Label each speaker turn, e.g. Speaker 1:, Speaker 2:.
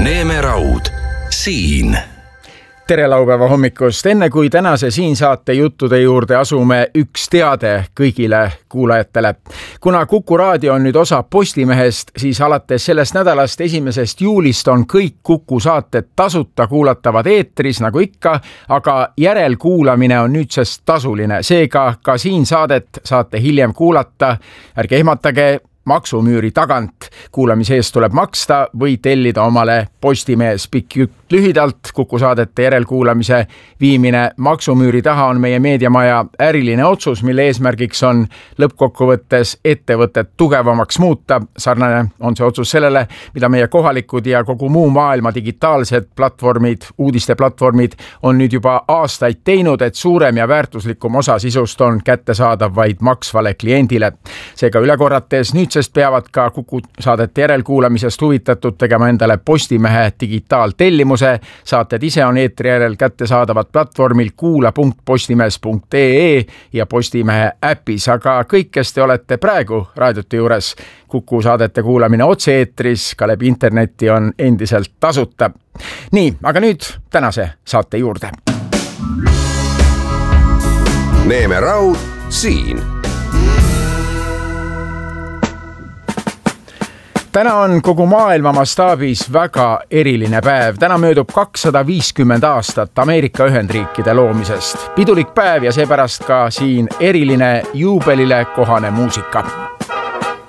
Speaker 1: Neeme Raud, siin.
Speaker 2: Tere laupäeva hommikust. Enne kui tänase Siin saate juttude juurde asume, üks teade kõigile kuulajatele. Kuna Kuku raadio on nüüd osa Postimehest, siis alates sellest nädalast 1. juulist on kõik Kuku saated tasuta kuulatavad eetris nagu ikka, aga järelkuulamine on nüüdsest tasuline. Seega ka Siin saadet saate hiljem kuulata. Ärge ehmatage, maksumüüri tagant. Kuulamise eest tuleb maksta või tellida omale Postimehes. Pikk jutt lühidalt, Kuku saadete järelkuulamise viimine maksumüüri taha on meie meediamaja äriline otsus, mille eesmärgiks on lõppkokkuvõttes ettevõtet tugevamaks muuta. Sarnane on see otsus sellele, mida meie kohalikud ja kogu muu maailma digitaalsed platvormid, uudisteplatvormid on nüüd juba aastaid teinud, et suurem ja väärtuslikum osa sisust on kättesaadav vaid maksvale kliendile. Seega üle korrates, nüüdsest peavad ka Kuku saadete järelkuulamisest huvitatud tegema endale Postimehe digitaaltellimuse. Saated ise on eetri järel kättesaadavad platvormil kuula.postimees.ee ja Postimehe äpis, aga kõik, kes te olete praegu raadiote juures, Kuku saadete kuulamine otse-eetris ka läbi interneti on endiselt tasuta. Nii, aga nüüd tänase saate juurde.
Speaker 1: Neeme Raud, siin.
Speaker 2: Täna on kogu maailma mastaabis väga eriline päev. Täna möödub 250 aastat Ameerika Ühendriikide loomisest. Pidulik päev ja seepärast ka siin eriline juubelile kohane muusika.